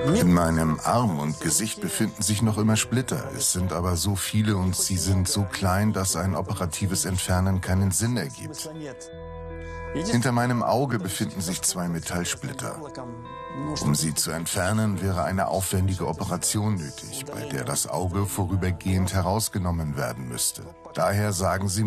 In meinem Arm und Gesicht befinden sich noch immer Splitter. Es sind aber so viele und sie sind so klein, dass ein operatives Entfernen keinen Sinn ergibt. Hinter meinem Auge befinden sich 2 Metallsplitter. Um sie zu entfernen, wäre eine aufwendige Operation nötig, bei der das Auge vorübergehend herausgenommen werden müsste. Daher sagen sie